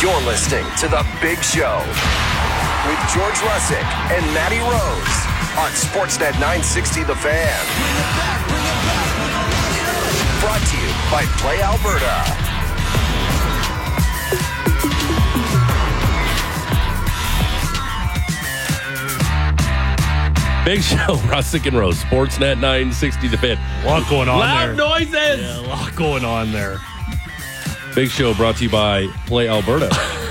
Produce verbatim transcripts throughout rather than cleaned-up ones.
You're listening to The Big Show with George Lussick and Matty Rose on Sportsnet nine sixty The Fan. Brought to you by Play Alberta. Big Show, Russick and Rose, Sportsnet nine sixty The Fan. A lot going on Loud there. noises! Yeah, a lot going on there. Big Show brought to you by Play Alberta.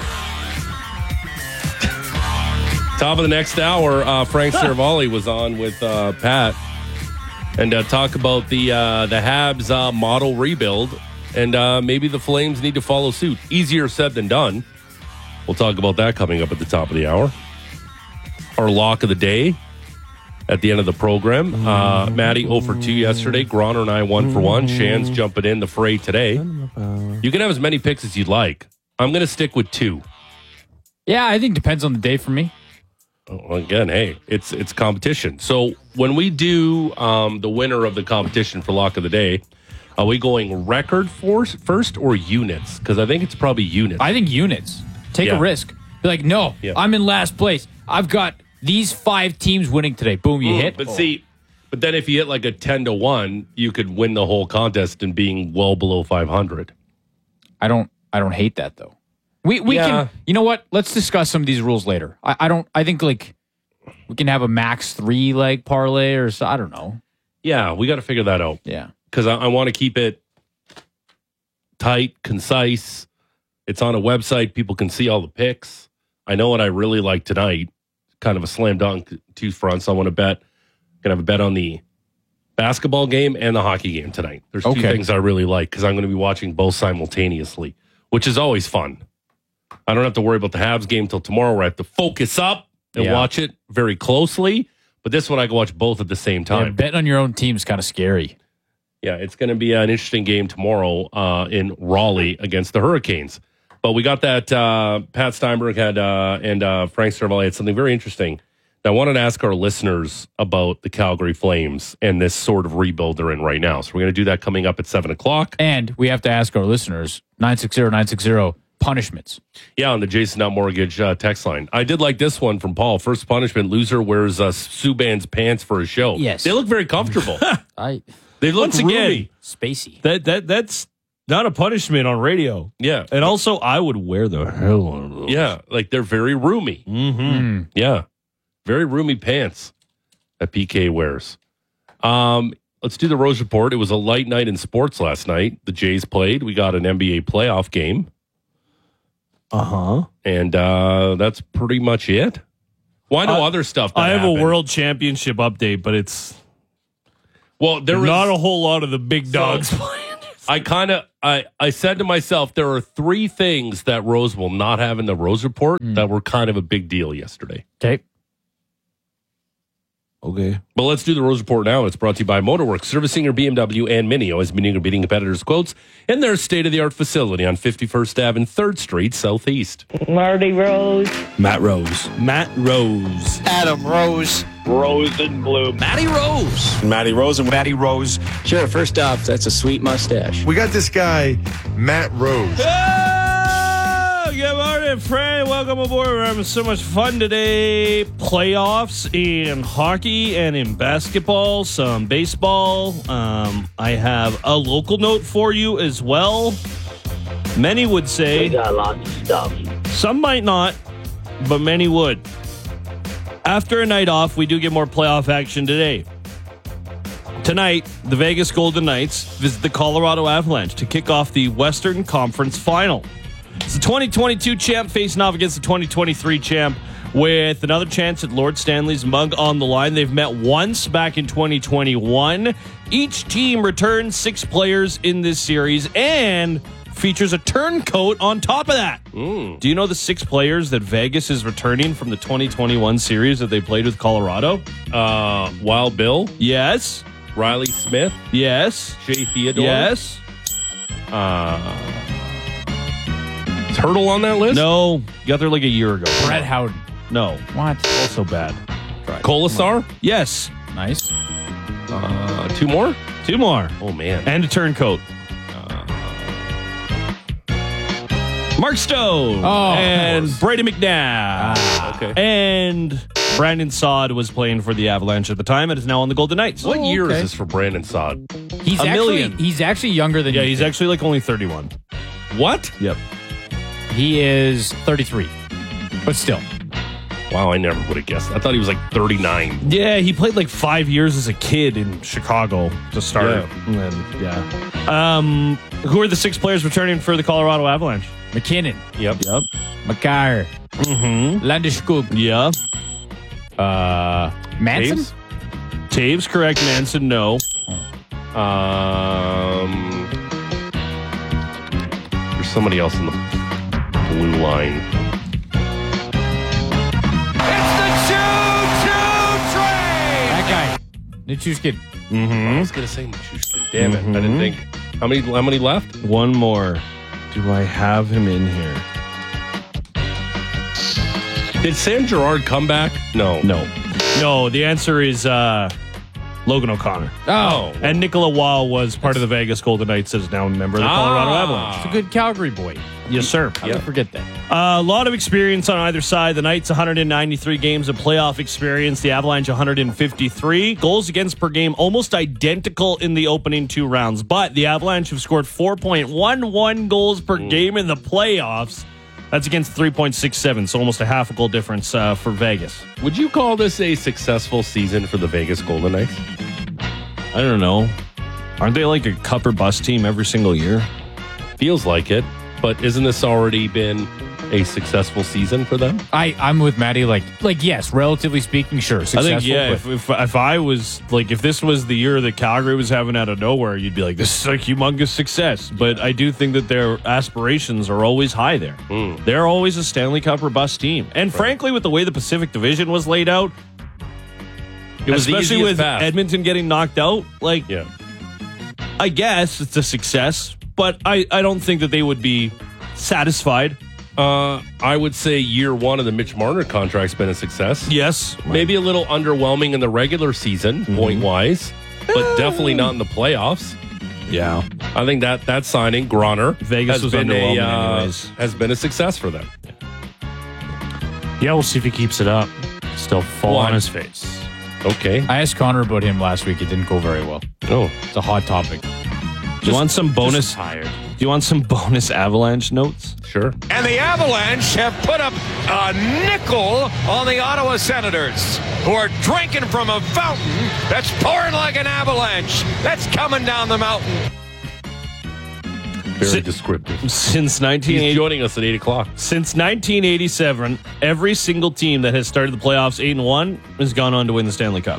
Top of the next hour, uh, Frank Seravalli was on with uh, Pat and uh, talk about the uh, the Habs uh, model rebuild, and uh, maybe the Flames need to follow suit. Easier said than done. We'll talk about that coming up at the top of the hour. Our lock of the day at the end of the program. Uh, Maddie oh for two yesterday. Groner and I one for one. Shan's jumping in the fray today. You can have as many picks as you'd like. I'm going to stick with two. Yeah, I think depends on the day for me. Well, again, hey, it's it's competition. So when we do um, the winner of the competition for lock of the day, are we going record force first or units? Because I think it's probably units. I think units. Take Yeah. a risk. Be like, no, Yeah. I'm in last place. I've got these five teams winning today. Boom, you Mm, hit. But see, but then if you hit like a ten to one, you could win the whole contest and being well below five hundred. I don't. I don't hate that though. We we Yeah. can. You know what? Let's discuss some of these rules later. I, I don't. I think like we can have a max three leg parlay or so. I don't know. Yeah, we got to figure that out. Yeah. Because I, I want to keep it tight, concise. It's on a website. People can see all the picks. I know what I really like tonight. Kind of a slam dunk two fronts. I want to bet. Going to have a bet on the basketball game and the hockey game tonight. There's two Okay. things I really like because I'm going to be watching both simultaneously, which is always fun. I don't have to worry about the Habs game till tomorrow where I have to focus up and Yeah. watch it very closely. But this one I can watch both at the same time. Yeah, betting on your own team is kind of scary. Yeah, it's going to be an interesting game tomorrow uh, in Raleigh against the Hurricanes. But we got that. Uh, Pat Steinberg had uh, and uh, Frank Seravalli had something very interesting. I wanted to ask our listeners about the Calgary Flames and this sort of rebuild they're in right now. So we're going to do that coming up at seven o'clock. And we have to ask our listeners nine six zero nine six zero punishments. Yeah, on the Jason Not Mortgage uh, text line. I did like this one from Paul. First punishment, loser wears uh, Subban's pants for a show. Yes. They look very comfortable. I They look Once again, roomy. spacey. That that that's not a punishment on radio. Yeah. And also, I would wear the hell out of those. Yeah, like they're very roomy. Mm-hmm. Yeah. Very roomy pants that P K wears. Um, let's do the Rose Report. It was a light night in sports last night. The Jays played. We got an N B A playoff game. Uh-huh. And uh, that's pretty much it. Why no Uh, other stuff that I have happened? a World Championship update, but it's Well, there was not a whole lot of the big dogs So- playing. I kind of I, I said to myself, there are three things that Rose will not have in the Rose Report that were kind of a big deal yesterday. Okay. Okay. But let's do the Rose Report now. It's brought to you by Motorworks, servicing your B M W and Mini, always meeting or beating competitors' quotes in their state-of-the-art facility on fifty-first Avenue and third Street Southeast. Marty Rose. Matt Rose. Matt Rose. Adam Rose. Rose and Blue. Matty Rose. Matty Rose and Matty Rose. Sure, first off, that's a sweet mustache. We got this guy, Matt Rose. Oh, good morning, Frank. Welcome aboard. We're having so much fun today. Playoffs in hockey and in basketball, some baseball. Um, I have a local note for you as well. Many would say, got lots of stuff. some might not, but many would. After a night off, we do get more playoff action today. Tonight, the Vegas Golden Knights visit the Colorado Avalanche to kick off the Western Conference Final. It's the twenty twenty-two champ facing off against the twenty twenty-three champ with another chance at Lord Stanley's mug on the line. They've met once back in twenty twenty-one. Each team returns six players in this series and features a turncoat on top of that. Mm. Do you know the six players that Vegas is returning from the twenty twenty-one series that they played with Colorado? Uh, Wild Bill, Yes. Riley Smith, Yes. Shea Theodore. Yes. Uh, is Hurdle on that list? No. Got there like a year ago. Brett Howden. No. What? Also bad. Colasar? Yes. Nice. Uh, two more? Two more. Oh, man. And a turncoat. Mark Stone Oh, of and course. Brady McNabb. Ah, okay. And Brandon Saad was playing for the Avalanche at the time and is now on the Golden Knights. What year okay. is this for Brandon Saad? He's A actually million. he's actually younger than Yeah, you he's think. actually like only thirty-one. What? Yep. He is thirty-three, but still. Wow, I never would have guessed. I thought he was like thirty-nine. Yeah, he played like five years as a kid in Chicago to start. Yeah. And then, yeah. Um, who are the six players returning for the Colorado Avalanche? McKinnon, Yep. Yep. Makar, Mm-hmm. Landeskog, Yeah. uh, Manson. Taves? Taves, correct. Manson, no. Um, there's somebody else in the blue line. That guy, Nichushkin. I was gonna say Nichushkin. Damn it! I didn't think. How many? How many left? One more. Do I have him in here? Did Sam Girard come back? No. No. No, the answer is uh, Logan O'Connor. Oh, And Nicola Wall was part of the Vegas Golden Knights, is now a member of the Colorado Ah. Avalanche. it's a good Calgary boy. Yes, sir. How did I forget that? A lot of experience on either side. The Knights, one hundred ninety-three games of playoff experience. The Avalanche, one hundred fifty-three. Goals against per game, almost identical in the opening two rounds. But the Avalanche have scored four point one one goals per game in the playoffs. That's against three point six seven, so almost a half a goal difference uh, for Vegas. Would you call this a successful season for the Vegas Golden Knights? I don't know. Aren't they like a cup or bust team every single year? Feels like it, but isn't this already been a successful season for them? I I'm with Maddie. Like like yes, relatively speaking, sure, I successful. think, yeah, but if, if if I was, like, if this was the year that Calgary was having out of nowhere, you'd be like, this is a humongous success. But I do think that their aspirations are always high there. They're always a Stanley Cup or bust team. And frankly, with the way the Pacific Division was laid out, It was the especially easiest with path. Edmonton getting knocked out, like, Yeah. I guess it's a success, but I, I don't think that they would be satisfied. Uh, I would say year one of the Mitch Marner contract's been a success. Yes. Maybe a little underwhelming in the regular season, point wise, but definitely not in the playoffs. Yeah. I think that that signing, Grauner, Vegas has was been a underwhelming uh, anyways. has been a success for them. Yeah, we'll see if he keeps it up. Still fall Why? on his face. Okay. I asked Connor about him last week. It didn't go very well. Oh, It's a hot topic. Do you want some bonus? Just tired. Do you want some bonus Avalanche notes? sure. And the Avalanche have put up a nickel on the Ottawa Senators, who are drinking from a fountain that's pouring like an avalanche that's coming down the mountain. Very Si- descriptive. Since nineteen He's eighty, joining us at eight o'clock. since nineteen eighty-seven, every single team that has started the playoffs eight and one has gone on to win the Stanley Cup.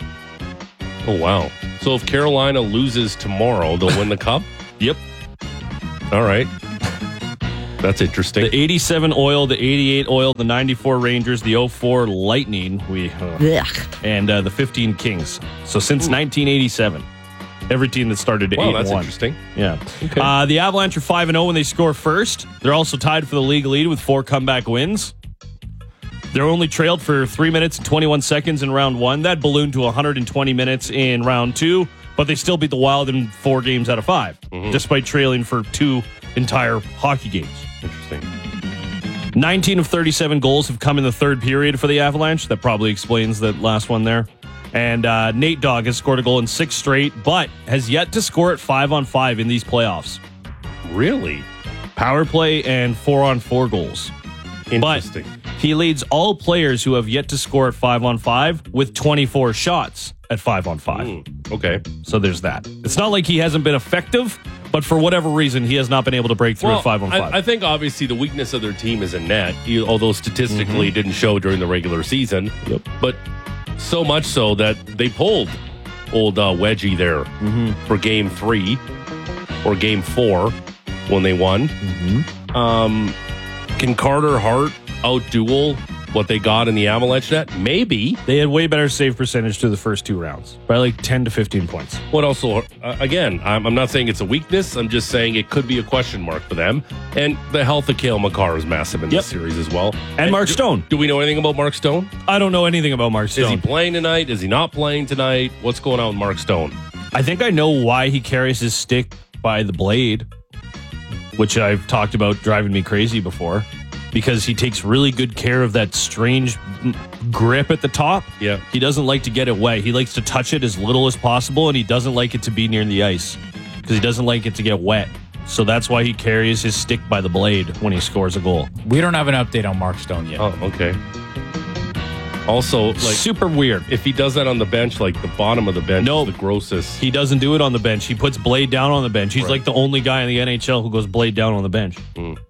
Oh wow. So if Carolina loses tomorrow, they'll win the cup. Yep. All right. That's interesting. The eighty-seven Oil, the eighty-eight Oil, the ninety-four Rangers, the oh four Lightning, we uh, and uh, the fifteen Kings. So since nineteen eighty-seven, every team that started at Wow, eight that's and one. interesting. Yeah. Okay. Uh, the Avalanche are five and zero when they score first. They're also tied for the league lead with four comeback wins. They're only trailed for three minutes and twenty-one seconds in round one. That ballooned to one hundred twenty minutes in round two, but they still beat the Wild in four games out of five, despite trailing for two entire hockey games. Interesting. nineteen of thirty-seven goals have come in the third period for the Avalanche. That probably explains that last one there. And uh, Nate Dogg has scored a goal in six straight, but has yet to score at five on five in these playoffs. Really? Power play and four on four goals. Interesting. But he leads all players who have yet to score at five on five with twenty-four shots at five on five. Hmm, okay. So there's that. It's not like he hasn't been effective, but for whatever reason, he has not been able to break through at five on five. I, I think obviously the weakness of their team is in net, you- although statistically it didn't show during the regular season. Yep. But so much so that they pulled old uh, Wedgie there for game three or game four when they won. Um, can Carter Hart outduel what they got in the Avalanche net? Maybe. They had way better save percentage through the first two rounds by like ten to fifteen points. What also, uh, again, I'm, I'm not saying it's a weakness. I'm just saying it could be a question mark for them. And the health of Cale Makar is massive in Yep. this series as well. And Mark do, Stone. Do we know anything about Mark Stone? I don't know anything about Mark Is he Stone. playing tonight? Is he not playing tonight? What's going on with Mark Stone? I think I know why he carries his stick by the blade. which I've talked about driving me crazy before, because he takes really good care of that strange grip at the top. Yeah. He doesn't like to get it wet. He likes to touch it as little as possible, and he doesn't like it to be near the ice because he doesn't like it to get wet. So that's why he carries his stick by the blade when he scores a goal. We don't have an update on Mark Stone yet. Oh, okay. Also, like, Super weird. if he does that on the bench, like the bottom of the bench No. is the grossest. He doesn't do it on the bench. He puts Blade down on the bench. He's Right. like the only guy in the N H L who goes Blade down on the bench.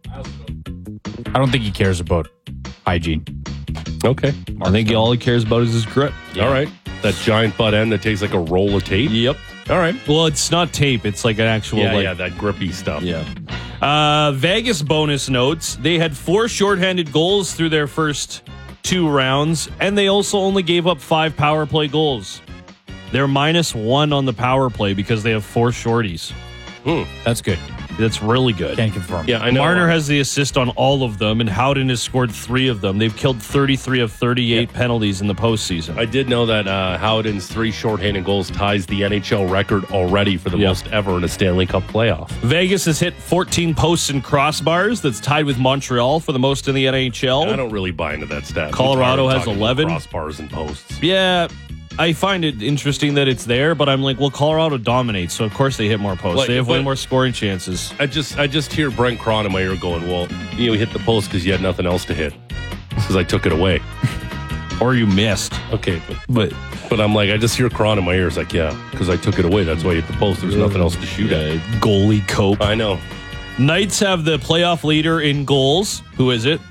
I don't think he cares about hygiene. Okay. I think all he cares about is his grip. All right. That giant butt end that takes like a roll of tape. Yep. All right. Well, it's not tape. It's like an actual, Yeah, like, yeah, that grippy stuff. yeah. Uh, Vegas bonus notes. They had four shorthanded goals through their first two rounds, and they also only gave up five power play goals. They're minus one on the power play because they have four shorties. That's good. That's really good. Can't confirm. Yeah, I know. Marner has the assist on all of them, and Howden has scored three of them. They've killed thirty-three of thirty-eight Yeah. penalties in the postseason. I did know that uh, Howden's three shorthanded goals ties the N H L record already for the Yeah. most ever in a Stanley Cup playoff. Vegas has hit fourteen posts and crossbars. That's tied with Montreal for the most in the N H L. I don't really buy into that stat. Colorado I'm tired of has talking about eleven. crossbars and posts. Yeah, I find it interesting that it's there, but I'm like, well, Colorado dominates, so of course they hit more posts. Like, they have way but- more scoring chances. I just I just hear Brent Cronemeyer going, well, you know, he hit the post because you had nothing else to hit. Because I took it away. Or you missed. Okay, but But but I'm like, I just hear Cronemeyer's like, yeah, because I took it away. That's why you hit the post. There's nothing else to shoot at. uh, goalie cope. I know. Knights have the playoff leader in goals. Who is it?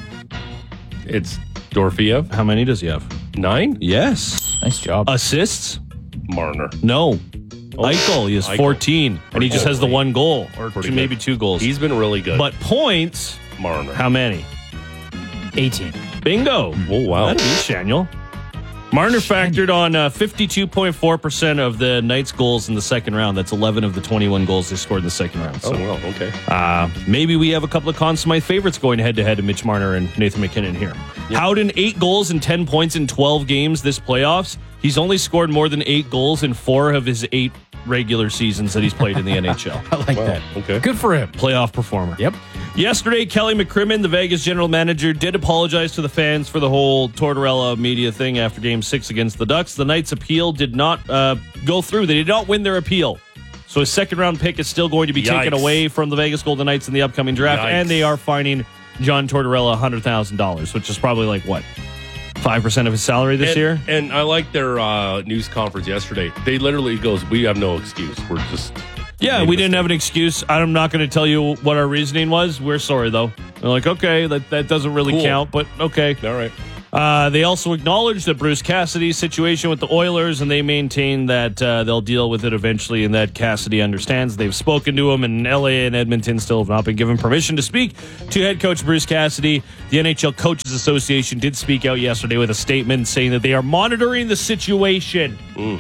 It's Dorfiev. How many does he have? Nine? Yes. Nice job. Assists? Marner. No. Eichel, he has Eichel. fourteen, and he just has the one goal, or Pretty two, maybe good. two goals. He's been really good. But points, Marner. how many? eighteen. Bingo. Oh, wow. That'd be Shaniel. Marner factored on uh, fifty-two point four percent of the Knights' goals in the second round. That's eleven of the twenty-one goals they scored in the second round. Oh, So well, okay. uh, maybe we have a couple of Conn Smythe favorites going head-to-head to Mitch Marner and Nathan McKinnon here. Howden, eight goals and ten points in twelve games this playoffs. He's only scored more than eight goals in four of his eight regular seasons that he's played in the N H L. I like Wow, that. okay. Good for him. Playoff performer. Yep. Yesterday, Kelly McCrimmon, the Vegas general manager, did apologize to the fans for the whole Tortorella media thing after Game Six against the Ducks. The Knights' appeal did not uh, go through. They did not win their appeal. So his second round pick is still going to be taken Yikes. away from the Vegas Golden Knights in the upcoming draft, Yikes. and they are fining John Tortorella one hundred thousand dollars, which is probably like, what, five percent of his salary this and, year? And I like their uh, news conference yesterday. They literally goes, we have no excuse. We're just... Yeah, made we a didn't mistake." have an excuse. I'm not going to tell you what our reasoning was. We're sorry, though. They're like, okay, that, that doesn't really Cool. count, but okay. All right. Uh, they also acknowledged that Bruce Cassidy's situation with the Oilers, and they maintain that uh, they'll deal with it eventually, and that Cassidy understands. They've spoken to him, and L A and Edmonton still have not been given permission to speak to head coach Bruce Cassidy. The N H L Coaches Association did speak out yesterday with a statement saying that they are monitoring the situation. Mm.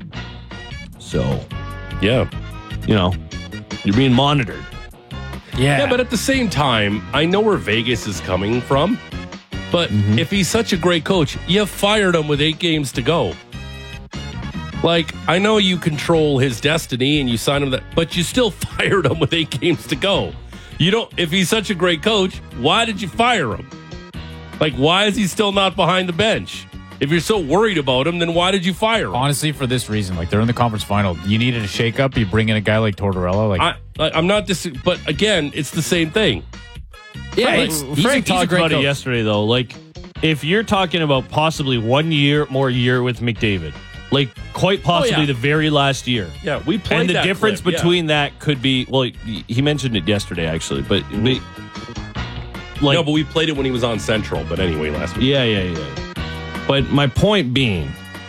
So, Yeah. you know, you're being monitored. Yeah. Yeah, but at the same time, I know where Vegas is coming from. But if he's such a great coach, you fired him with eight games to go. Like, I know you control his destiny and you signed him that, but you still fired him with eight games to go. You don't, if he's such a great coach, why did you fire him? Like, why is he still not behind the bench? If you're so worried about him, then why did you fire him? Honestly, for this reason, like they're in the conference final, you needed a shakeup. You bring in a guy like Tortorella, like I, I, I'm not dis, but again, it's the same thing. yeah, Frank, it's, he's, Frank a, he's a talked great about it coach. yesterday, though. Like, if you're talking about possibly one year more year with McDavid, like quite possibly yeah. the very last year. Yeah, we played And the that difference clip, yeah. between that could be, well, he he mentioned it yesterday, actually, but, but like, no, but we played it when he was on Central. But anyway, last week. yeah, yeah, yeah. But my point being,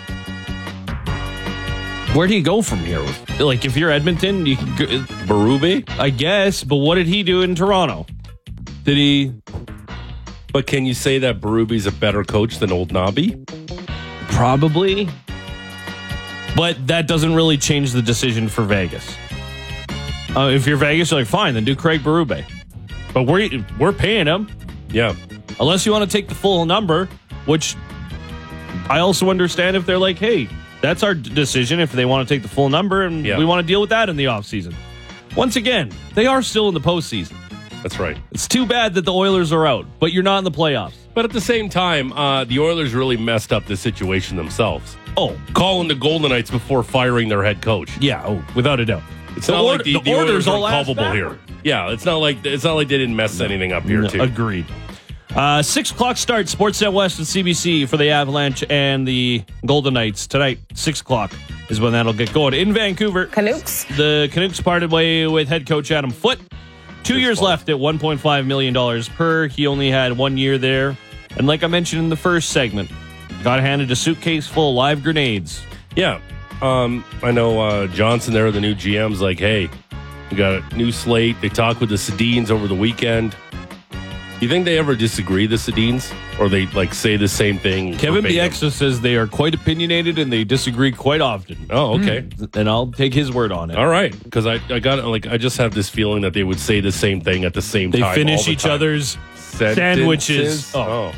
where do you go from here? Like, if you're Edmonton, you can go, Berube? I guess, but what did he do in Toronto? Did he? But can you say that Berube's a better coach than Old Nobby? Probably. But that doesn't really change the decision for Vegas. Uh, if you're Vegas, you're like, fine, then do Craig Berube. But we're, we're paying him. Yeah. Unless you want to take the full number, which I also understand if they're like, hey, that's our d- decision if they want to take the full number and Yeah. we want to deal with that in the offseason. Once again, they are still in the postseason. That's right. It's too bad that the Oilers are out, but you're not in the playoffs. But at the same time, uh, the Oilers really messed up the situation themselves. Oh, Calling the Golden Knights before firing their head coach. yeah, oh, without a doubt. It's The not or- like the, the the orders Oilers are all ass culpable here. backward. Yeah, it's not like it's not like they didn't mess anything up here No, too. Agreed. Uh, six o'clock start, Sportsnet West and C B C for the Avalanche and the Golden Knights. Tonight, six o'clock is when that'll get going. In Vancouver, Canucks. the Canucks parted way with head coach Adam Foote. Two Good years spot. left at one point five million dollars per. He only had one year there. And like I mentioned in the first segment, got handed a suitcase full of live grenades. Yeah, um, I know uh, Johnson there, the new G M's like, hey, we got a new slate. They talked with the Sedins over the weekend. You think they ever disagree, the Sedins? Or they like say the same thing? Kevin verbatim? Bieksa says they are quite opinionated and they disagree quite often. Oh, okay. And I'll take his word on it. All right. Because I, I got like I just have this feeling that they would say the same thing at the same They time. finish all the each time. other's Sentences. sandwiches. Oh.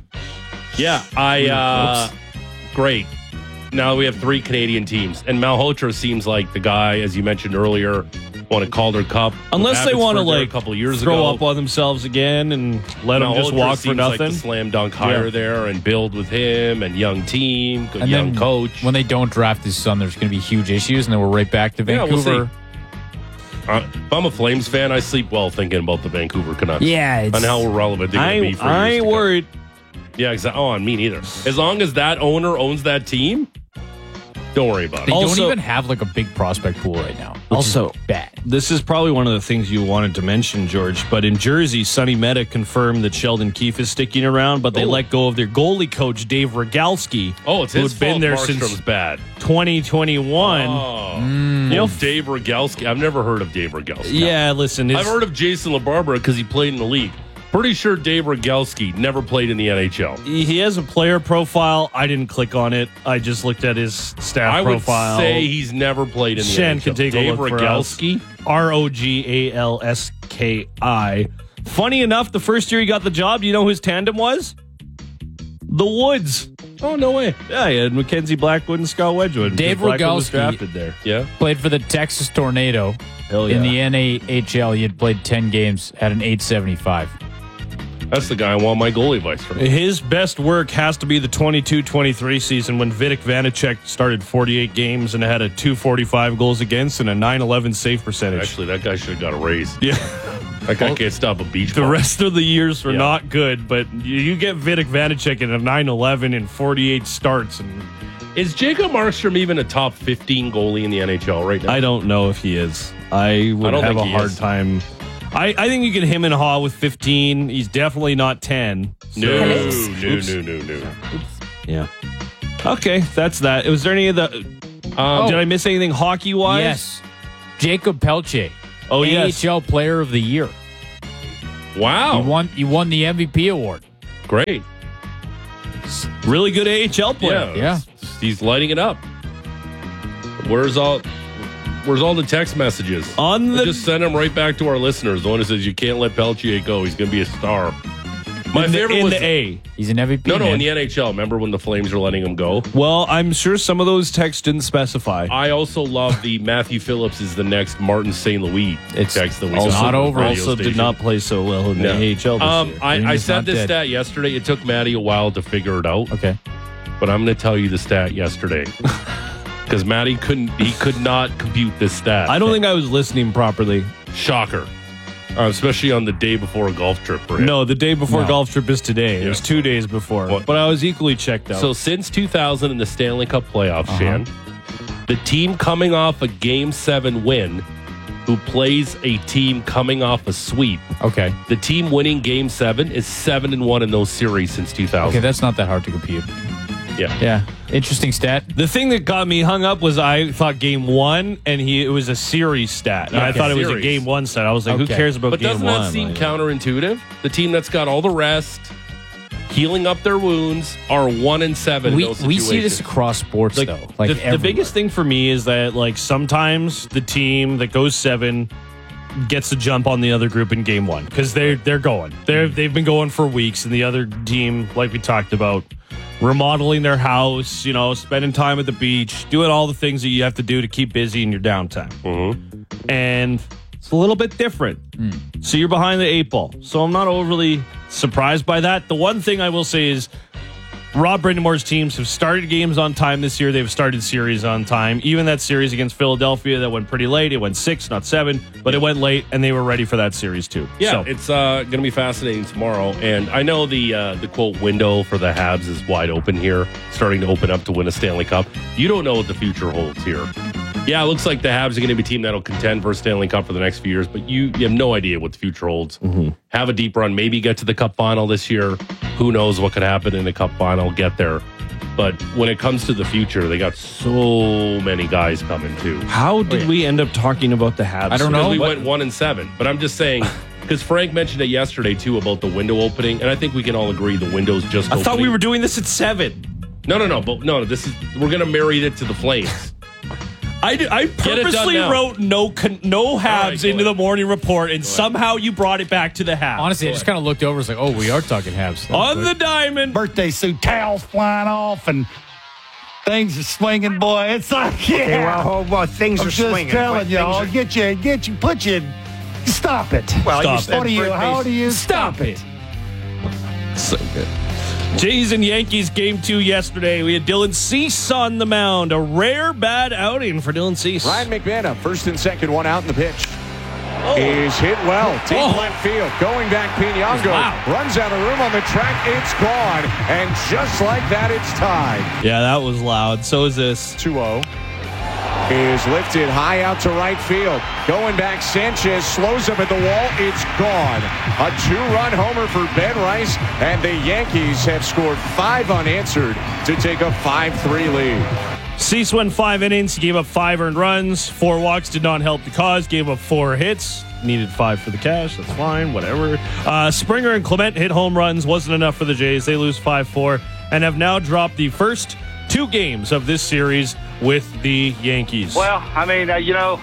Yeah, I uh great. Now we have three Canadian teams. And Malhotra seems like the guy, as you mentioned earlier, won a Calder Cup. Unless they want to Abbotsford there like a couple of years throw ago. up on themselves again and let them just Malhotra walk for seems nothing. Like the slam dunk hire Yeah. there and build with him and young team, good And young then coach. when they don't draft his son, there's going to be huge issues, and then we're right back to Yeah, we'll Vancouver. see. Uh, if I'm a Flames fan, I sleep well thinking about the Vancouver Canucks. Yeah, it's, And how relevant they're I, going to be for I years ain't to come. worried. Yeah, exactly. Oh, me neither. As long as that owner owns that team, don't worry about they it. Also- don't even have like a big prospect pool right now. which Also- is bad. This is probably one of the things you wanted to mention, George. But in Jersey, Sonny Meta confirmed that Sheldon Keefe is sticking around, but they Oh. let go of their goalie coach, Dave Rogalski. Oh, it's who his had been fault there Markstrom's since bad. twenty twenty-one. Oh. You know, Oh, Dave Rogalski. I've never heard of Dave Rogalski. yeah, listen. I've It's, heard of Jason LaBarbera because he played in the league. Pretty sure Dave Rogalski never played in the N H L. he has a player profile. I didn't click on it. I just looked at his staff I would profile. say he's never played in the Shan N H L. can take a Dave look for us. Rogalski. R O G A L S K I. Funny enough, the first year he got the job, do you know who his tandem was? The Woods. Oh, no way. Yeah, he had Mackenzie Blackwood and Scott Wedgwood. Dave Blackwood was Rogalski- drafted there. Yeah. Played for the Texas Tornado. Hell yeah. In the N A H L, he had played ten games at an eight seventy-five. That's the guy I want my goalie advice from. His best work has to be the twenty-two twenty-three season when Vitek Vanacek started forty-eight games and had a two forty-five goals against and a nine eleven save percentage. Actually, that guy should have got a raise. Yeah. That guy can't stop a beach The ball. rest of the years were Yeah. not good, but you, you get Vitek Vanacek in a nine eleven and forty-eight starts, and Is Jacob Markstrom even a top fifteen goalie in the N H L right now? I don't know if he is. I would I don't have a think he hard is. time. I, I think you can him and haw with fifteen. He's definitely not ten. So- No, no, Oops. no, no, no. Yeah. Okay, that's that. Was there any of the? Um, Did I miss anything hockey wise? Yes. Jacob Pelche. Oh, A yes. H L Player of the Year. Wow. He won. He won the M V P award. Great. Really good A H L player. Yeah. Yeah. He's lighting it up. Where's all Where's all the text messages? On the Just send them right back to our listeners. The one that says you can't let Peltier go. He's going to be a star. My in the, favorite in was the A. He's an M V P. No, no, man. in the N H L. Remember when the Flames were letting him go? Well, I'm sure some of those texts didn't specify. I also love the Matthew Phillips is the next Martin Saint Louis It's text that we also got not on the over. radio Also did station. not play so well in the No. A H L this Um, year. I, Dream I is said not this dead. stat yesterday. It took Matty a while to figure it out, Okay. but I'm going to tell you the stat yesterday because Matty couldn't. He could not compute this stat. I don't think I was listening properly. Shocker, uh, especially on the day before a golf trip for him. No, the day before No. golf trip is today. It was Yeah. two days before. What? But I was equally checked out. So since two thousand in the Stanley Cup playoffs, Uh-huh. Shan, the team coming off a Game Seven win, who plays a team coming off a sweep, Okay. the team winning Game Seven is seven and one in those series since two thousand. Okay, that's not that hard to compute. Yeah. Yeah. Interesting stat. the thing that got me hung up was I thought game one, and he it was a series stat. And Yeah, I thought it was a series. game one stat. I was like, who Okay. cares about But game doesn't one? that seem Like, counterintuitive? The team that's got all the rest, healing up their wounds, are one and seven. We in those we see this situations. across sports like, though. Like the, the everywhere. biggest thing for me is that like sometimes the team that goes seven gets a jump on the other group in game one because they're they're going. They're they've been going for weeks, and the other team, like we talked about, remodeling their house, you know, spending time at the beach, doing all the things that you have to do to keep busy in your downtime. Mhm. And It's a little bit different. So you're behind the eight ball. So I'm not overly surprised by that. The one thing I will say is Rob Brendamore's teams have started games on time this year. They've started series on time. Even that series against Philadelphia that went pretty late. It went six, not seven, but it went late, and they were ready for that series too. Yeah, so. it's uh, going to be fascinating tomorrow. And I know the uh, the quote window for the Habs is wide open here, starting to open up to win a Stanley Cup. You don't know what the future holds here. Yeah, it looks like the Habs are going to be a team that'll contend for a Stanley Cup for the next few years, but you, you have no idea what the future holds. Mm-hmm. Have a deep run, maybe get to the Cup final this year. Who knows what could happen in the Cup final, get there. But when it comes to the future, they got so many guys coming too. How did oh, yeah. we end up talking about the Habs? I don't know. Because we what? went one and seven, but I'm just saying, because Frank mentioned it yesterday too about the window opening, and I think we can all agree the window's just I opening. thought we were doing this at seven. No, no, no, but no, this is, we're going to marry it to the Flames. I, did, I purposely wrote no con, no Habs right, into ahead. the morning report, and somehow you brought it back to the Habs. Honestly, go I just kind of looked over. It's like, oh, we are talking Habs. On the diamond. Birthday suit towels flying off and things are swinging, boy. It's like, yeah. Okay, well, well, things I'm are just swinging. telling y'all, are... get you, get you, put you, stop it. Well, stop you it. said What do you, birthdays. how do you stop, stop it? it? So good. Jays and Yankees game two yesterday. We had Dylan Cease on the mound. A rare bad outing for Dylan Cease. Ryan McMahon, first and second, one out in the pitch. Oh. Is hit well. Deep oh. left field. Going back, Piñango wow. runs out of room on the track. It's gone. And just like that, it's tied. Yeah, that was loud. So is this. two oh. Is lifted high out to right field. Going back, Sanchez slows up at the wall. It's gone. A two-run homer for Ben Rice, and the Yankees have scored five unanswered to take a five three lead. Cease went five innings. He gave up five earned runs. Four walks did not help the cause. Gave up four hits. Needed five for the cash. That's fine. Whatever. Uh, Springer and Clement hit home runs. Wasn't enough for the Jays. They lose five four and have now dropped the first two games of this series with the Yankees. Well, I mean, uh, you know.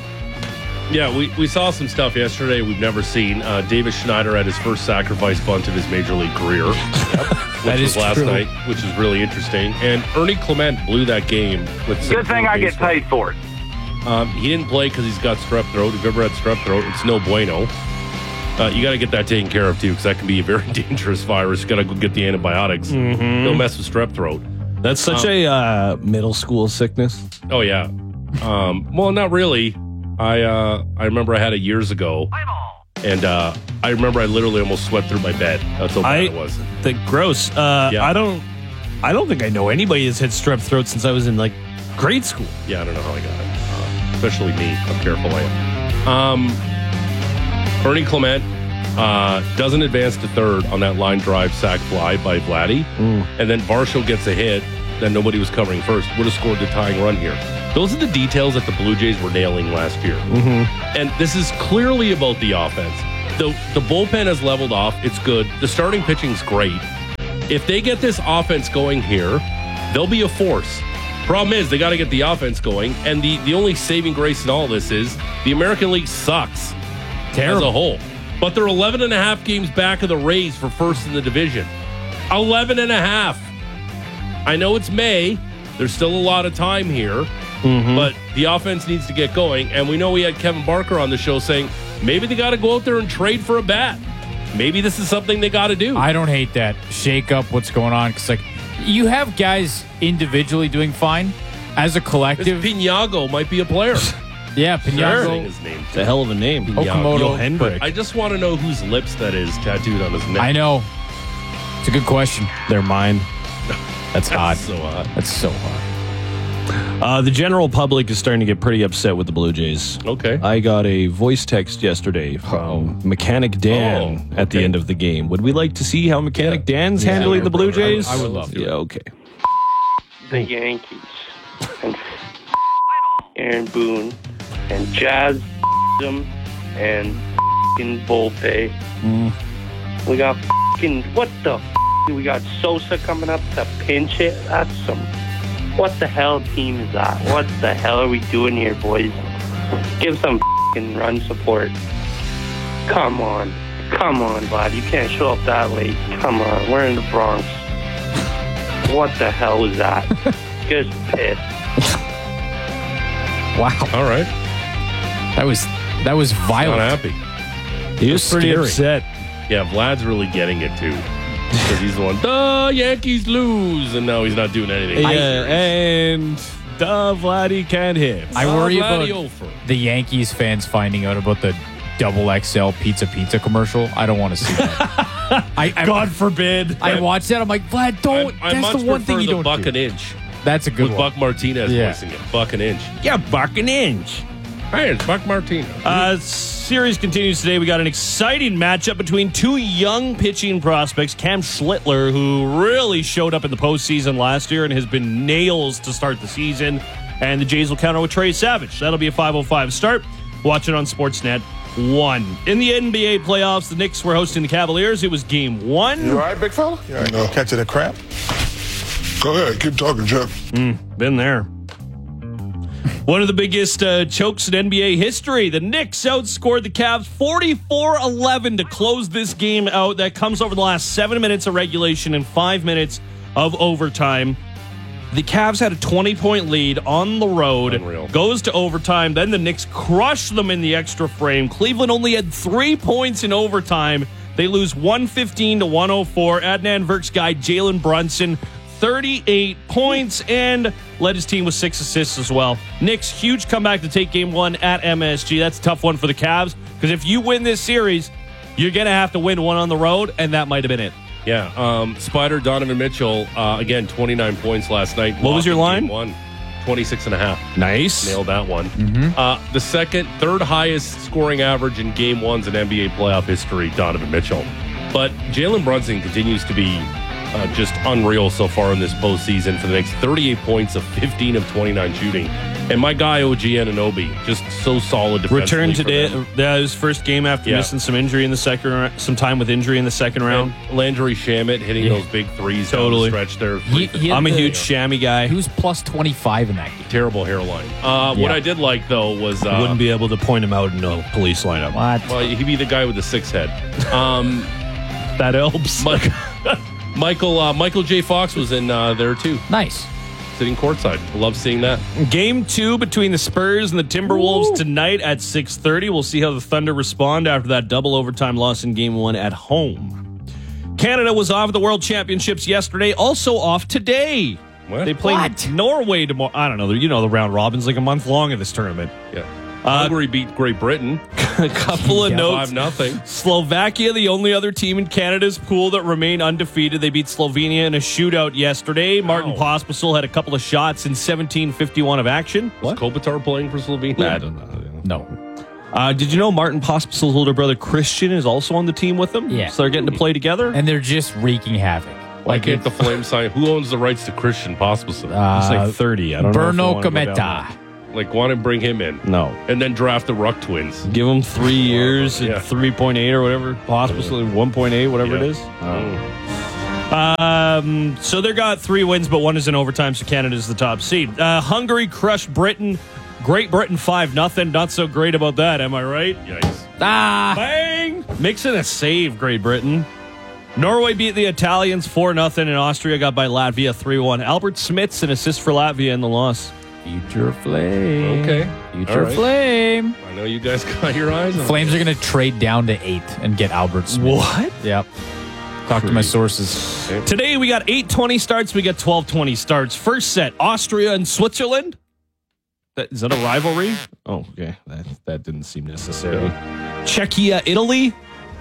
Yeah, we, we saw some stuff yesterday we've never seen. Uh, Davis Schneider had his first sacrifice bunt of his major league career. Yep. Which that was is last true. night, which is really interesting. And Ernie Clement blew that game. With Good thing I get paid for it. Um, he didn't play because he's got strep throat. If you've ever had strep throat, it's no bueno. Uh, you got to get that taken care of, too, because that can be a very dangerous virus. You got to go get the antibiotics. Mm-hmm. Don't mess with strep throat. That's such um, a uh, middle school sickness. Oh, yeah. Um, well, not really. I uh, I remember I had it years ago, and uh, I remember I literally almost swept through my bed. That's how bad I, it was. The gross. Uh, yeah. I don't. I don't think I know anybody that's had strep throat since I was in like grade school. Yeah, I don't know how I got it. Uh, especially me. How careful I am. Um, Ernie Clement uh, doesn't advance to third on that line drive sac fly by Vladdy, mm. and then Varsho gets a hit that nobody was covering first. Would have scored the tying run here. Those are the details that the Blue Jays were nailing last year. Mm-hmm. And this is clearly about the offense. The, the bullpen has leveled off. It's good. The starting pitching's great. If they get this offense going here, they'll be a force. Problem is, they got to get the offense going. And the, the only saving grace in all this is the American League sucks Terrible. as a whole. But they're eleven and a half games back of the Rays for first in the division. eleven and a half. I know it's May. There's still a lot of time here. Mm-hmm. But the offense needs to get going. And we know we had Kevin Barker on the show saying maybe they got to go out there and trade for a bat. Maybe this is something they got to do. I don't hate that. Shake up what's going on. Because, like, you have guys individually doing fine. As a collective. Piñango might be a player. Yeah, Piñango. His name. It's a hell of a name. Okamoto. Hendrick. I just want to know whose lips that is tattooed on his neck. I know. It's a good question. They're mine. That's, That's hot. so hot. That's so hot. Uh, the general public is starting to get pretty upset with the Blue Jays. Okay. I got a voice text yesterday from Uh-oh. Mechanic Dan oh, at okay. the end of the game. Would we like to see how Mechanic yeah. Dan's yeah, handling the Blue Jays? I would, I would love to. Yeah, okay. The Yankees and Aaron Boone and Jazz them and Volpe. Mm. We got what the f- we got Sosa coming up to pinch hit. That's some. What the hell team is that? What the hell are we doing here, boys? Give some f***ing run support. Come on. Come on, Vlad. You can't show up that late. Come on. We're in the Bronx. What the hell was that? Just pissed. Wow. All right. That was That was Not violent. happy. He was pretty scary. upset. Yeah, Vlad's really getting it too. Because he's the one, the Yankees lose, and now he's not doing anything. Yeah, and the Vladdy can't hit. I worry about Vladdy over. the Yankees fans finding out about the double X L pizza pizza commercial. I don't want to see that. I, I, God forbid. I watched that. I'm like, Vlad, don't. I, I that's much the one prefer thing you the don't buck do. an inch That's a good with one. Buck Martinez Yeah. voicing it. Buck an inch. Yeah, buck an inch. Hey, it's Buck Martinez. Uh, series continues today. We got an exciting matchup between two young pitching prospects. Cam Schlittler, who really showed up in the postseason last year and has been nails to start the season. And the Jays will counter with Trey Savage. That'll be a five oh five start. Watch it on Sportsnet one. In the N B A playoffs, the Knicks were hosting the Cavaliers. It was game one. You all right, big fella? You ain't gonna catch it a crap? Go ahead, keep talking, Chuck. Mm, been there. One of the biggest uh, chokes in N B A history. The Knicks outscored the Cavs forty-four eleven to close this game out. That comes over the last seven minutes of regulation and five minutes of overtime. The Cavs had a twenty-point lead on the road. Unreal. Goes to overtime. Then the Knicks crush them in the extra frame. Cleveland only had three points in overtime. They lose one fifteen to one oh four. Adnan Verk's guy, Jalen Brunson, thirty-eight points and led his team with six assists as well. Knicks, huge comeback to take game one at M S G. That's a tough one for the Cavs because if you win this series, you're going to have to win one on the road, and that might have been it. Yeah, um, Spider Donovan Mitchell, uh, again, twenty-nine points last night. What was your line? Game one, twenty-six and a half. Nice. Nailed that one. Uh, the second, third highest scoring average in game ones in N B A playoff history, Donovan Mitchell. But Jalen Brunson continues to be uh, just unreal so far in this postseason for the next thirty-eight points of fifteen of twenty-nine shooting. And my guy, O G Anunoby, just so solid defensively. Return for today. them. That was his first game after Yeah. missing some injury in the second, ra- some time with injury in the second round. And Landry Shamet hitting Yeah. those big threes Totally. down the stretch there. He- he had I'm a the- huge Shammy guy. He was plus twenty-five in that game. Terrible hairline. Uh, What Yeah. I did like, though, was... Uh, Wouldn't be able to point him out in a police lineup. What? Well, he'd be the guy with the six head. Um, That helps. Mike, Michael uh, Michael J. Fox was in uh, there, too, Nice. sitting courtside. Love seeing that. Game two between the Spurs and the Timberwolves tonight at six thirty. We'll see how the Thunder respond after that double overtime loss in game one at home. Canada was off at the World Championships yesterday, also off today. What? They play What? Norway tomorrow. I don't know. You know the round robin's like a month long in this tournament. Yeah. Uh, Hungary beat Great Britain. A couple of Yeah. notes. five nothing. Slovakia, the only other team in Canada's pool that remain undefeated. They beat Slovenia in a shootout yesterday. Martin Wow. Pospisil had a couple of shots in seventeen fifty-one of action. Was Kopitar playing for Slovenia? I don't know. No. Uh, did you know Martin Pospisil's older brother Christian is also on the team with them? Yeah. So they're getting to play together? And they're just wreaking havoc. Why Like can't it, the Flames sign? Who owns the rights to Christian Pospisil? uh, It's like thirty. I don't know. if Bruno we wanna go down Cometa. like, want to bring him in. that. No. And then draft the Ruck twins. Give him three years Yeah. at three point eight or whatever. Pospisil at one point eight, whatever it Yeah. is. Mm. Um, so they got three wins, but one is in overtime, so Canada's the top seed. Uh, Hungary crushed Britain. Great Britain five nothing. Not so great about that, am I right? Yikes. Ah. Bang! Mixing a save, Great Britain. Norway beat the Italians four nothing, and Austria got by Latvia three one. Albert Smits an assist for Latvia in the loss. Future Flame. Okay. Future All right. Flame. I know you guys got your eyes on Flames are going to trade down to eight and get Albert Smith. What? Yep. Talk to my sources. Today we got eight twenty starts, we got twelve twenty starts. First set, Austria and Switzerland. That, is that a rivalry? Oh, okay. That, that didn't seem necessary. Czechia, Italy.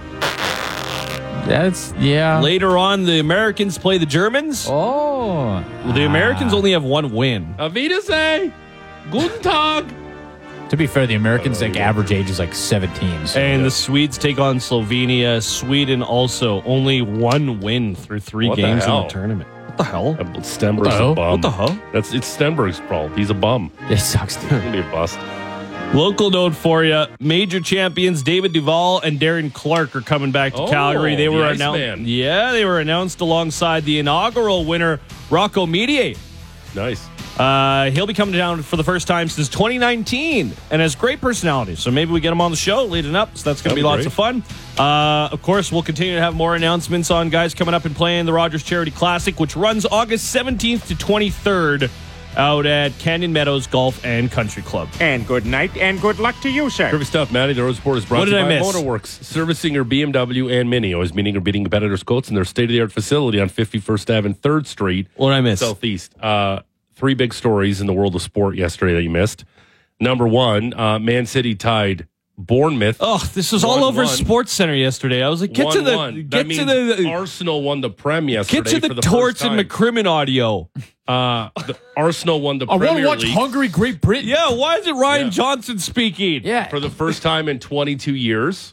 That's, yeah. Later on, the Americans play the Germans. Oh. Well, the Americans only have one win. Auf Wiedersehen. Guten Tag. To be fair, the Americans' like average age is like seventeen. So And the Swedes take on Slovenia. Sweden also only one win through three What the games in hell? the tournament. What the hell? Stenberg's What the a hell? bum. What the hell? That's it's Stenberg's fault. He's a bum. it sucks, dude. He's gonna be a bust. Local note for you: major champions David Duval and Darren Clark are coming back to Oh, Calgary. They the were Iceman. announced. Yeah, they were announced alongside the inaugural winner Rocco Mediate. Nice. Uh, he'll be coming down for the first time since twenty nineteen and has great personality. So maybe we get him on the show leading up. So that's going to That'd be be lots great. of fun. Uh, of course, we'll continue to have more announcements on guys coming up and playing the Rogers Charity Classic, which runs August seventeenth to twenty-third. out at Canyon Meadows Golf and Country Club. And good night and good luck to you, sir. Perfect stuff, Matty. The Road Sport is brought What to you did by I miss? Motorworks, servicing your B M W and Mini, always meeting or beating competitors' quotes in their state-of-the-art facility on fifty-first Avenue and third Street. What did I miss? Southeast. Uh, three big stories in the world of sport yesterday that you missed. Number one, uh, Man City tied Bournemouth. Oh, this was all over Sports Center yesterday. I was like, get to the one, one. get That to means the Arsenal won the Prem yesterday. get to the, for the Torts first and time. McCrimmon audio. Uh, the Arsenal won the I want Premier to watch League Hungary, Great Britain. Yeah, why is it Ryan Yeah. Johnson speaking? Yeah. for the first time in twenty-two years.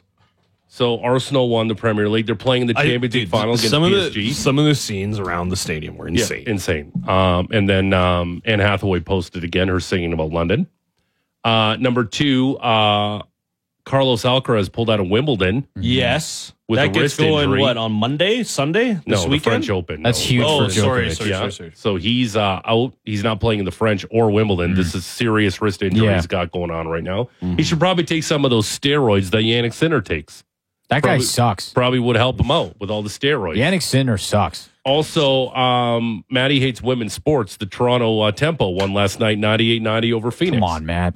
So Arsenal won the Premier League. They're playing in the I- Champions League dude, final against some P of S G. the some of the scenes around the stadium were insane. Yeah, insane. Um, and then um, Anne Hathaway posted again her singing about London. Uh, number two, uh, Carlos Alcaraz pulled out of Wimbledon. Yes, With that a gets wrist going injury. what on Monday, Sunday, this No, the weekend. French Open. That's No. huge Oh, for sorry, Djokovic. sorry, Yeah. sorry, sorry. So he's uh, out. He's not playing in the French or Wimbledon. This is serious wrist injury Yeah. he's got going on right now. He should probably take some of those steroids that Yannick Sinner takes. That guy Probably- sucks. Probably would help him out with all the steroids. Yannick Sinner sucks. Also, um, Maddie hates women's sports. The Toronto uh, Tempo won last night, ninety-eight ninety over Phoenix. Come on, Matt.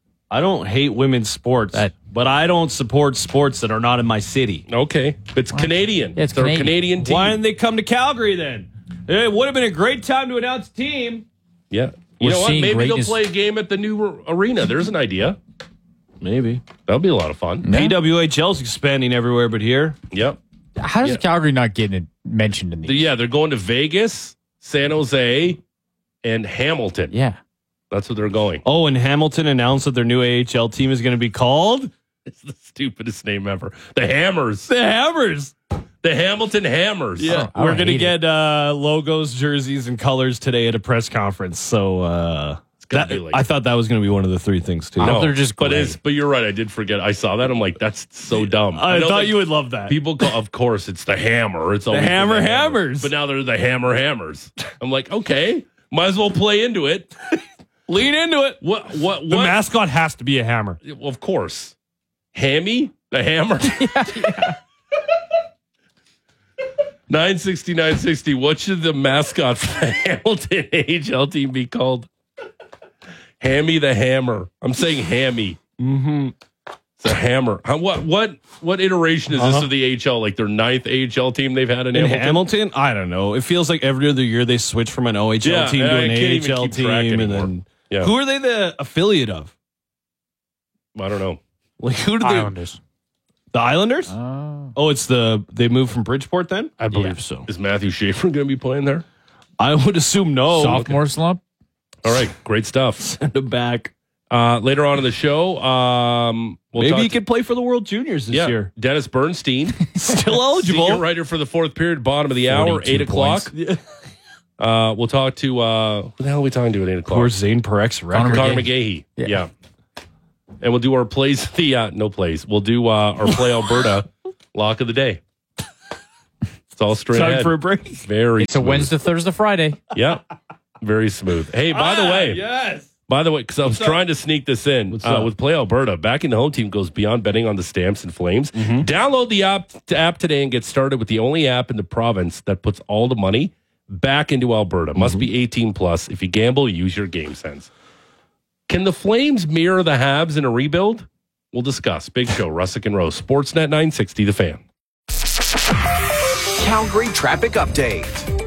I don't hate women's sports, That- but I don't support sports that are not in my city. Okay, it's Canadian. Yeah, it's They're Canadian. a Canadian team. Why didn't they come to Calgary then? It would have been a great time to announce a team. Yeah, you We're know what? seeing Maybe greatness- they'll play a game at the new arena. There's an idea. Maybe. That'll be a lot of fun. Yeah. P W H L's expanding everywhere but here. Yep. How does Yeah. Calgary not get it mentioned in The- these? Yeah, they're going to Vegas, San Jose, and Hamilton. Yeah. That's what they're going. Oh, and Hamilton announced that their new A H L team is going to be called It's the stupidest name ever. The Hammers. the Hammers. The Hamilton Hammers. Yeah, I we're don't going to hate get uh, logos, jerseys, and colors today at a press conference. So uh, gonna that, be like- I thought that was going to be one of the three things too. I No, hope they're just but gray. it's but you're right. I did forget. I saw that. I'm like, that's so dumb. I, know thought that you would love that. People call, of course, it's the Hammer. It's always been Hammer the Hammers. But now they're the Hammer Hammers. I'm like, okay, might as well play into it. Lean into it. What? What? The What? mascot has to be a hammer. Well, of course, Hammy the Hammer. nine sixty, nine sixty. What should the mascot for the Hamilton A H L team be called? Hammy the Hammer. I'm saying Hammy. Mm-hmm. It's a hammer. How, what what what iteration is this Uh-huh. of the A H L? Like their ninth A H L team they've had in, In Hamilton? Hamilton, I don't know. It feels like every other year they switch from an O H L Yeah, team yeah, to I an can't even A H L keep track team, and anymore. then Yeah. who are they the affiliate of? I don't know. Like who do they? Islanders. The Islanders? Oh. Oh, it's the they moved from Bridgeport then? I believe so. Is Matthew Schaefer going to be playing there? I would assume no. Sophomore slump? All right, great stuff. Send him back. Uh, later on in the show, um, we'll Maybe talk he to- could play for the World Juniors this yeah, year. Dennis Bernstein, Still eligible. senior writer for the fourth period, bottom of the hour, forty-two eight o'clock. points. Uh, we'll talk to uh, who the hell are we talking to at eight o'clock? Poor Zane Parek's record. Connor McGahey. McGahey. Yeah. yeah. And we'll do our plays. The uh, no plays. We'll do uh, our play Alberta lock of the day. It's all straight Time ahead. for a break. Very. It's a smooth. Wednesday, Thursday, Friday. Yeah. Very smooth. Hey, by the way, Yes. by the way, because I was What's trying to sneak this in What's uh, up? with Play Alberta, backing the home team goes beyond betting on the Stamps and Flames. Mm-hmm. Download the app, app today and get started with the only app in the province that puts all the money back into Alberta. Must Mm-hmm. be eighteen plus. If you gamble, use your game sense. Can the Flames mirror the Habs in a rebuild? We'll discuss. Big Show, Russick and Rose, Sportsnet nine sixty, The Fan. Calgary traffic update.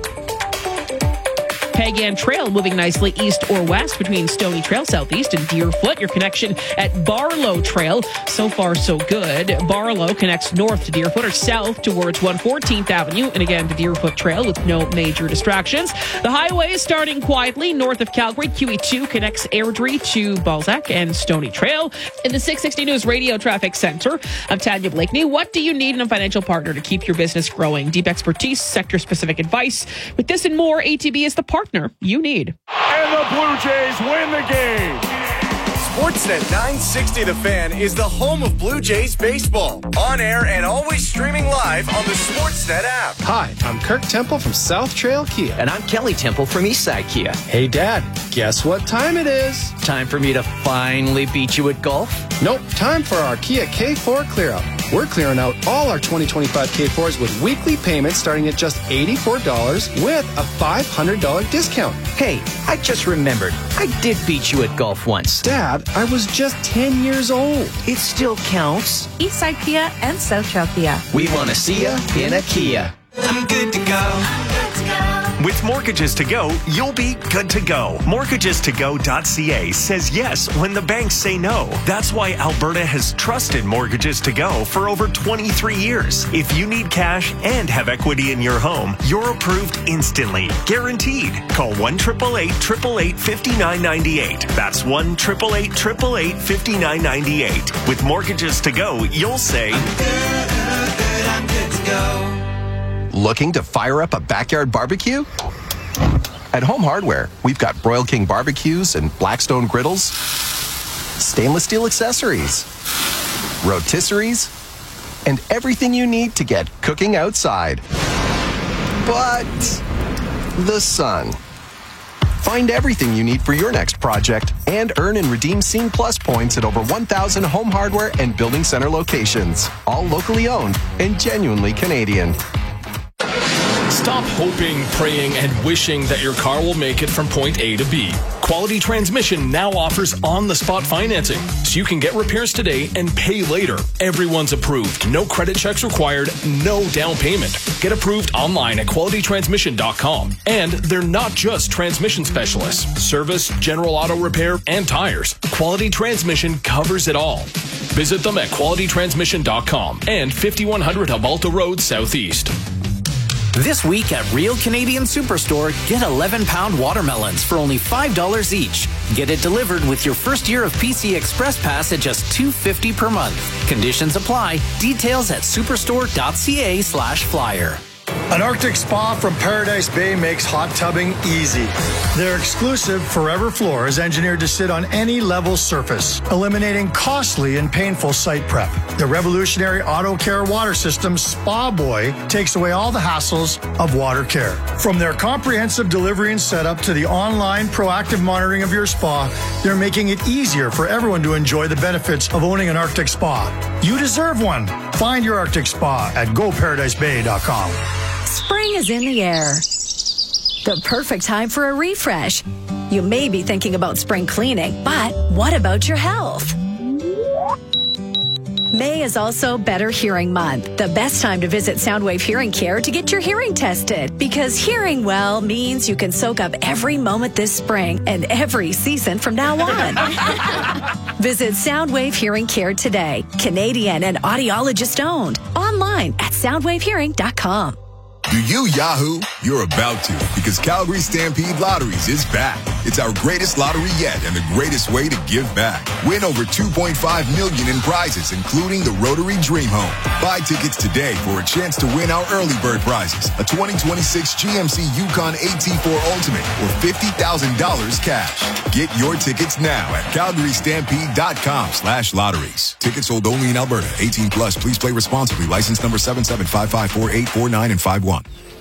Pagan Trail moving nicely east or west between Stony Trail southeast and Deerfoot. Your connection at Barlow Trail, so far so good. Barlow connects north to Deerfoot or south towards one fourteenth Avenue and again to Deerfoot Trail with no major distractions. The highway is starting quietly north of Calgary. Q E two connects Airdrie to Balzac and Stony Trail. In the six sixty News Radio Traffic Center, I'm Tanya Blakeney. What do you need in a financial partner to keep your business growing? Deep expertise, sector-specific advice. With this and more, A T B is the partner you need. And the Blue Jays win the game. Sportsnet nine sixty The Fan is the home of Blue Jays baseball. On air and always streaming live on the Sportsnet app. Hi, I'm Kirk Temple from South Trail Kia. And I'm Kelly Temple from Eastside Kia. Hey, Dad, guess what time it is? Time for me to finally beat you at golf? Nope, time for our Kia K four Clear Up. We're clearing out all our twenty twenty-five K fours with weekly payments starting at just eighty-four dollars with a five hundred dollars discount. Hey, I just remembered. I did beat you at golf once. Dad, I was just ten years old. It still counts. Eastside Kia and South Trail Kia. We want to see ya in a Kia. I'm good to go. With Mortgages to Go, you'll be good to go. mortgages to go dot c a says yes when the banks say no. That's why Alberta has trusted Mortgages to Go for over twenty-three years. If you need cash and have equity in your home, you're approved instantly. Guaranteed. Call one eight eight eight, eight eight eight, five nine nine eight. That's one eight eight eight, eight eight eight, five nine nine eight. With Mortgages to Go, you'll say, I'm good, good, I'm good to go. Looking to fire up a backyard barbecue? At Home Hardware, we've got Broil King barbecues and Blackstone griddles, stainless steel accessories, rotisseries, and everything you need to get cooking outside. But the sun. Find everything you need for your next project and earn and redeem Scene Plus points at over one thousand Home Hardware and Building Center locations, all locally owned and genuinely Canadian. Stop hoping, praying, and wishing that your car will make it from point A to B. Quality Transmission now offers on-the-spot financing, so you can get repairs today and pay later. Everyone's approved. No credit checks required, no down payment. Get approved online at quality transmission dot com. And they're not just transmission specialists. Service, general auto repair, and tires. Quality Transmission covers it all. Visit them at quality transmission dot com and fifty-one hundred Habalta Road Southeast. This week at Real Canadian Superstore, get eleven pound watermelons for only five dollars each. Get it delivered with your first year of P C Express Pass at just two dollars and fifty cents per month. Conditions apply. Details at superstore dot c a slash flyer. An Arctic Spa from Paradise Bay makes hot tubbing easy. Their exclusive Forever Floor is engineered to sit on any level surface, eliminating costly and painful site prep. The revolutionary auto care water system, Spa Boy, takes away all the hassles of water care. From their comprehensive delivery and setup to the online proactive monitoring of your spa, they're making it easier for everyone to enjoy the benefits of owning an Arctic Spa. You deserve one. Find your Arctic Spa at go paradise bay dot com. Spring is in the air. The perfect time for a refresh. You may be thinking about spring cleaning, but what about your health? May is also Better Hearing Month, the best time to visit Soundwave Hearing Care to get your hearing tested. Because hearing well means you can soak up every moment this spring and every season from now on. Visit Soundwave Hearing Care today. Canadian and audiologist owned. Online at soundwave hearing dot com. Do you Yahoo? You're about to, because Calgary Stampede Lotteries is back. It's our greatest lottery yet and the greatest way to give back. Win over two point five million dollars in prizes, including the Rotary Dream Home. Buy tickets today for a chance to win our early bird prizes, a twenty twenty-six G M C Yukon A T four Ultimate or fifty thousand dollars cash. Get your tickets now at calgary stampede dot com slash lotteries. Tickets sold only in Alberta. eighteen plus. Please play responsibly. License number seven seven five five four eight four nine and five one.